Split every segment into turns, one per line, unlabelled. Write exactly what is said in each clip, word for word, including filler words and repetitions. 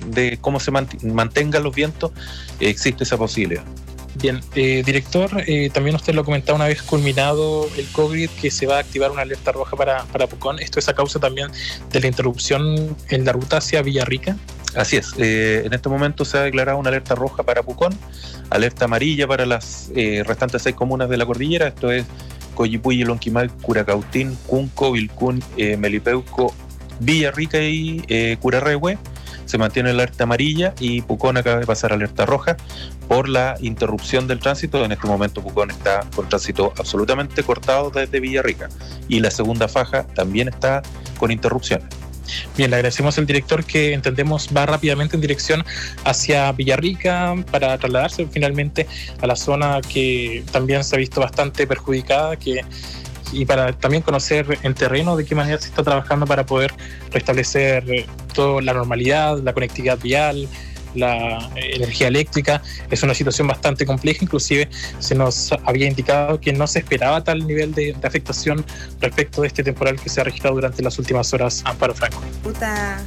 de cómo se mant- mantengan los vientos, eh, existe esa posibilidad.
Bien, eh, director, eh, también usted lo comentaba una vez culminado el COVID que se va a activar una alerta roja para, para Pucón. ¿Esto es a causa también de la interrupción en la ruta hacia Villarrica?
Así es, eh, en este momento se ha declarado una alerta roja para Pucón, alerta amarilla para las eh, restantes seis comunas de la cordillera, esto es Coyipulli, Lonquimay, Curacautín, Cunco, Vilcún, eh, Melipeuco, Villarrica y eh, Curarrehue. Se mantiene la alerta amarilla y Pucón acaba de pasar a alerta roja por la interrupción del tránsito. En este momento Pucón está con tránsito absolutamente cortado desde Villarrica y la segunda faja también está con interrupciones.
Bien, le agradecemos al director que entendemos va rápidamente en dirección hacia Villarrica para trasladarse finalmente a la zona que también se ha visto bastante perjudicada, que y para también conocer en terreno de qué manera se está trabajando para poder restablecer toda la normalidad, la conectividad vial, la energía eléctrica. Es una situación bastante compleja, inclusive se nos había indicado que no se esperaba tal nivel de, de afectación respecto de este temporal que se ha registrado durante las últimas horas. Amparo Franco.
Puta.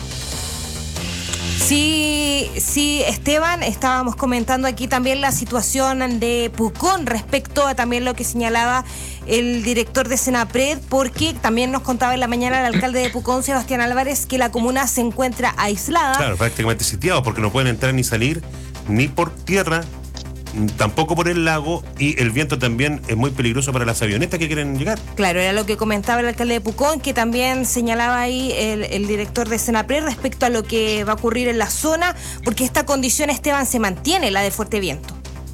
Sí, sí, Esteban, estábamos comentando aquí también la situación de Pucón respecto a también lo que señalaba el director de Senapred, porque también nos contaba en la mañana el alcalde de Pucón, Sebastián Álvarez, que la comuna se encuentra aislada.
Claro, prácticamente sitiados, porque no pueden entrar ni salir ni por tierra, tampoco por el lago, y el viento también es muy peligroso para las avionetas que quieren llegar.
Claro, era lo que comentaba el alcalde de Pucón, que también señalaba ahí el, el director de Senapred respecto a lo que va a ocurrir en la zona, porque esta condición, Esteban, se mantiene, la de fuerte viento.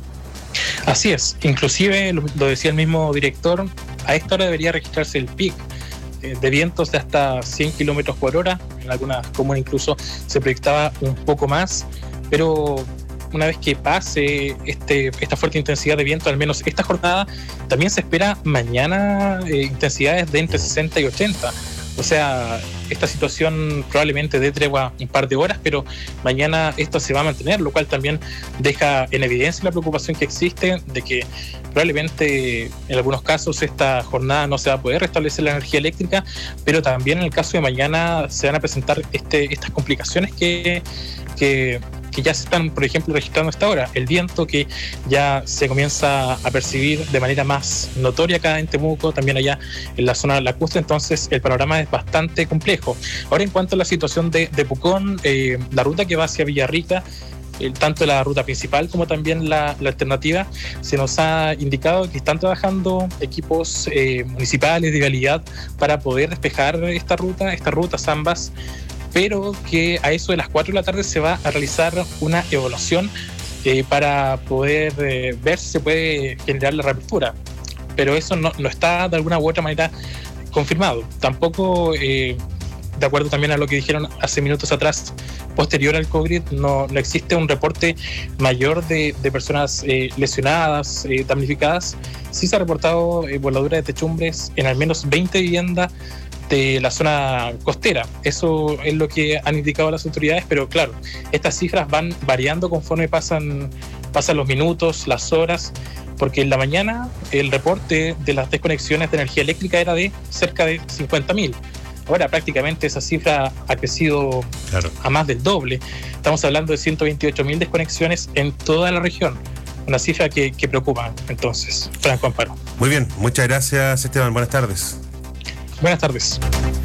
Así es, inclusive lo, lo decía el mismo director, a esta hora debería registrarse el pic eh, de vientos de hasta cien kilómetros por hora, en algunas comunas incluso se proyectaba un poco más, pero una vez que pase este, esta fuerte intensidad de viento, al menos esta jornada, también se espera mañana eh, intensidades de entre sesenta y ochenta. O sea, esta situación probablemente dé tregua un par de horas, pero mañana esto se va a mantener, lo cual también deja en evidencia la preocupación que existe de que probablemente en algunos casos esta jornada no se va a poder restablecer la energía eléctrica, pero también en el caso de mañana se van a presentar este, estas complicaciones que, que, que ya se están, por ejemplo, registrando hasta ahora. El viento que ya se comienza a percibir de manera más notoria acá en Temuco, también allá en la zona lacustre, entonces el panorama es bastante complejo. Ahora, en cuanto a la situación de, de Pucón, eh, la ruta que va hacia Villarrica, eh, tanto la ruta principal como también la, la alternativa, se nos ha indicado que están trabajando equipos eh, municipales de vialidad para poder despejar esta ruta, estas rutas ambas, pero que a eso de las cuatro de la tarde se va a realizar una evaluación eh, para poder eh, ver si se puede generar la reapertura. Pero eso no, no está de alguna u otra manera confirmado. Tampoco, eh, de acuerdo también a lo que dijeron hace minutos atrás, posterior al COVID, no, no existe un reporte mayor de, de personas eh, lesionadas, eh, damnificadas. Sí se ha reportado eh, voladura de techumbres en al menos veinte viviendas de la zona costera. Eso es lo que han indicado las autoridades, pero claro, estas cifras van variando conforme pasan, pasan los minutos, las horas, porque en la mañana el reporte de las desconexiones de energía eléctrica era de cerca de cincuenta mil. Ahora prácticamente esa cifra ha crecido claro. a más del doble. Estamos hablando de ciento veintiocho mil desconexiones en toda la región. Una cifra que, que preocupa, entonces, Franco Amparo.
Muy bien, muchas gracias, Esteban. Buenas tardes.
Buenas tardes.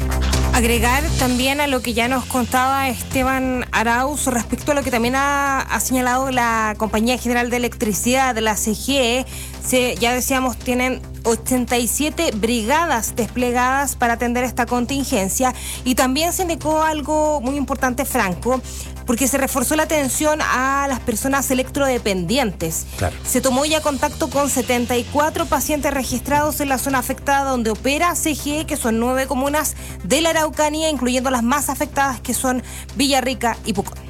Agregar también a lo que ya nos contaba Esteban Arauz respecto a lo que también ha, ha señalado la Compañía General de Electricidad, de la C G E. Se, ya decíamos, tienen ochenta y siete brigadas desplegadas para atender esta contingencia, y también se indicó algo muy importante, Franco, porque se reforzó la atención a las personas electrodependientes. Claro. Se tomó ya contacto con setenta y cuatro pacientes registrados en la zona afectada donde opera C G E, que son nueve comunas de la Araucanía, incluyendo las más afectadas, que son Villarrica y Pucón.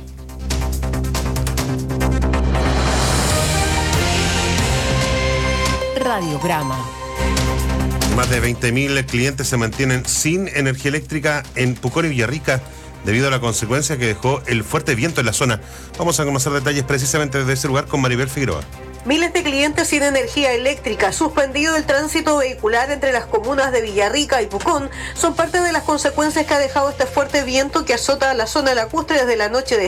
Radiograma.
Más de veinte mil clientes se mantienen sin energía eléctrica en Pucón y Villarrica debido a la consecuencia que dejó el fuerte viento en la zona. Vamos a conocer detalles precisamente desde ese lugar con Maribel Figueroa.
Miles de clientes sin energía eléctrica, suspendido el tránsito vehicular entre las comunas de Villarrica y Pucón, son parte de las consecuencias que ha dejado este fuerte viento que azota la zona lacustre desde la noche de